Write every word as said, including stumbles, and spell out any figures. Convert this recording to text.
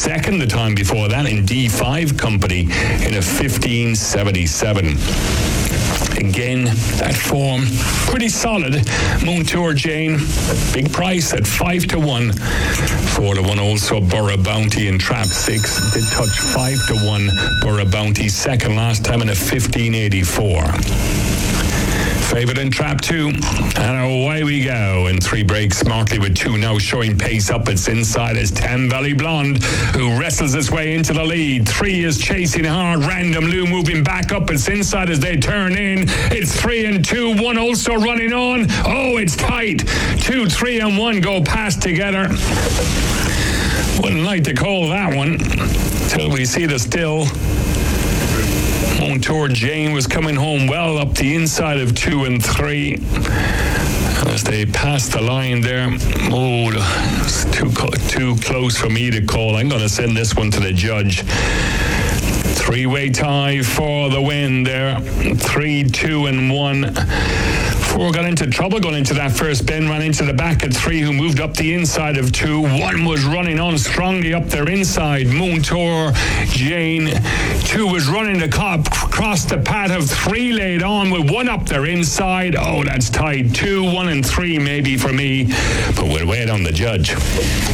second the time before that in D five company in a fifteen seventy-seven. Again, that form pretty solid. Moontour Jane, big price at five to one. Four to one also Borough Bounty in Trap six. Did touch five to one. Borough Bounty second last time in a fifteen eighty-four. Favorite in Trap two, and away we go. In three breaks smartly with two now showing pace up its inside is Ten Valley Blonde, who wrestles its way into the lead. Three is chasing hard. Random Lou moving back up its inside as they turn in. It's three and two. One also running on. Oh, it's tight. Two, three, and one go past together. Wouldn't like to call that one till we see the still. Moontour Jane was coming home well up the inside of two and three. And as they passed the line there, oh, it's too, too close for me to call. I'm going to send this one to the judge. Three-way tie for the win there. Three, two, and one. Four got into trouble going into that first bend, ran into the back at three, who moved up the inside of two. One was running on strongly up their inside. Moontour Jane. Two was running the cop across the path of three, laid on with one up their inside. Oh, that's tied. Two, one, and three maybe for me, but we'll wait on the judge.